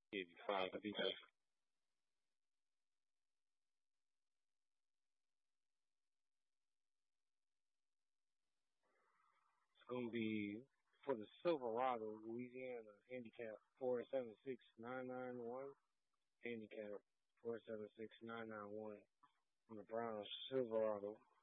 Give you five because it's gonna be for the Silverado, Louisiana, handicap 476991, handicap 476991 on the Brown Silverado.